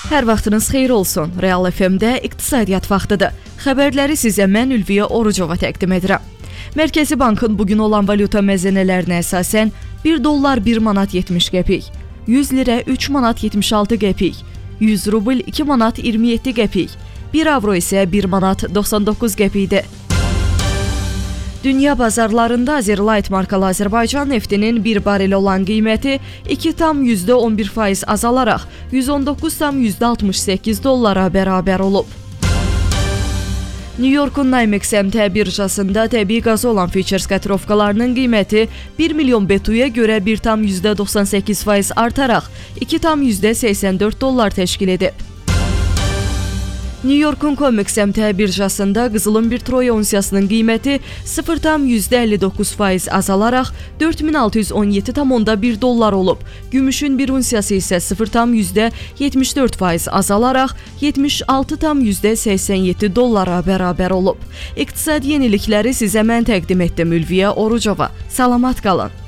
Hər vaxtınız xeyir olsun. Real FM-də iqtisadiyyat vaxtıdır. Xəbərləri sizə mən Ülviyə Orucova təqdim edirəm. Mərkəzi Bankın bugün olan valyuta məzənələrinə əsasən 1 dollar 1 manat 70 qəpik, 100 lirə 3 manat 76 qəpik, 100 rubl 2 manat 27 qəpik, 1 avro isə 1 manat 99 qəpikdir. Dünya bazarlarında Azerlight markalı Azərbaycan neftinin 1 barel olan qiyməti 2,11% azalaraq 119,68 dollara bərabər olub. New York'un NYMEX əmtia birjasında təbii qazı olan futures kotirovkalarının qiyməti 1 milyon BTU-ya görə 1,98% artaraq 2,84 dollar təşkil edib. New York'un COMEX əmtia birjasında qızılın bir troy unsiyasının qiyməti 0,59% azalaraq 4617,1 dollar olub. Gümüşün bir unsiyası isə 0,74% azalaraq 76,87 dollara bərabər olub. İqtisadi yenilikləri sizə mən təqdim etdim Ülviyə Orucova. Salamat qalın.